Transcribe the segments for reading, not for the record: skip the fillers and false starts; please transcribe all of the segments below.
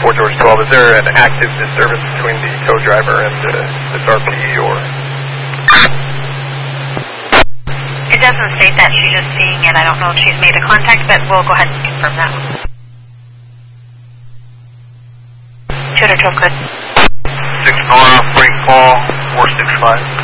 4 George 12, is there an active disturbance between the co-driver and this RP, or? It doesn't state that, she's just seeing it. I don't know if she's made a contact, but we'll go ahead and confirm that. 2 to 12, good. 6 Nora, break call, 465.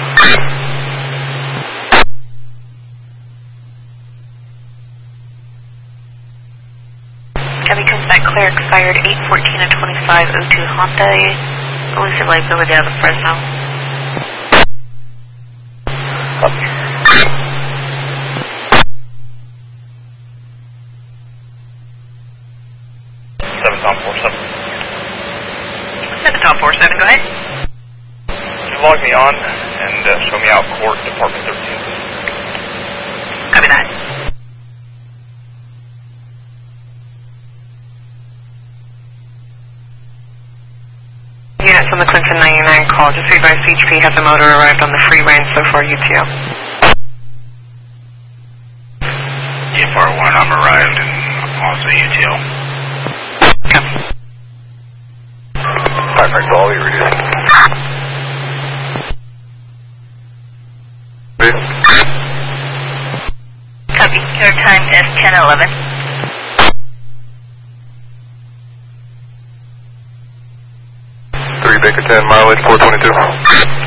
Chevy comes back clear, expired 8/14 and 25, 02 Honda, elusive liability out of Fresno. Copy. 7 Tom 47. 7 Tom 47, go ahead. Log me on and show me out court, Department 13. Copy that. Units on the Clinton 99 call. Just advise HP has a motor arrived on the free range so far, UTO. EFR1, I'm arrived and also UTO. Copy. 5 Frank Ball, you're reducing. Copy. Your time is 10:11. 3 Baker 10, mileage 422.